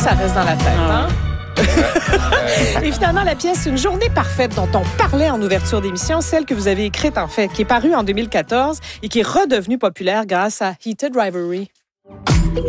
ça reste dans la tête, hein? Et finalement, la pièce Une journée parfaite dont on parlait en ouverture d'émission, celle que vous avez écrite en fait, qui est parue en 2014 et qui est redevenue populaire grâce à Heated Rivalry.